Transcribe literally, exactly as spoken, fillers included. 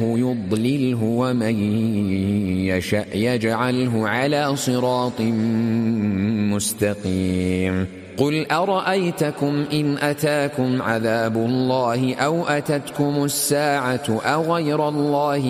يضلله ومن يشأ يجعله على صراط مستقيم. قل أرأيتكم إن أتاكم عذاب الله أو أتتكم الساعة أغير الله